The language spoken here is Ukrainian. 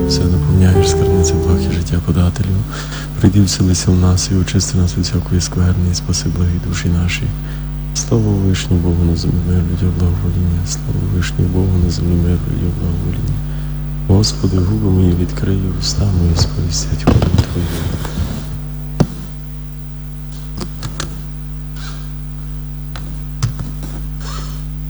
все наповняєш, скарбниця благ і життя подателю. Прийди, вселися в нас і очисти нас від всякої скверни, і спаси благі душі наші. Слава вишню Богу на землі мир, людям благовоління, слава вишню Богу на землі мир, людям благовоління. Господи, губи мої відкрию, уста мої сповістять хвалу Твою.